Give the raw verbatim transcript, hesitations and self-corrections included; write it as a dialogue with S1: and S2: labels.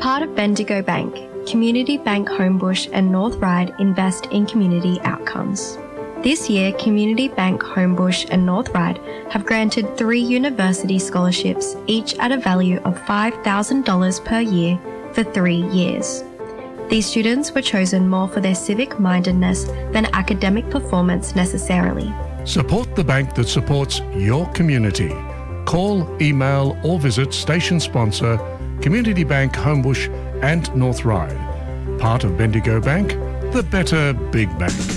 S1: Part of Bendigo Bank, Community Bank Homebush and North Ryde invest in community outcomes. This year, Community Bank Homebush and North Ryde have granted three university scholarships, each at a value of five thousand dollars per year for three years. These students were chosen more for their civic-mindedness than academic performance necessarily.
S2: Support the bank that supports your community. Call, email or visit station sponsor Community Bank Homebush and North Ryde. Part of Bendigo Bank, the better big bank.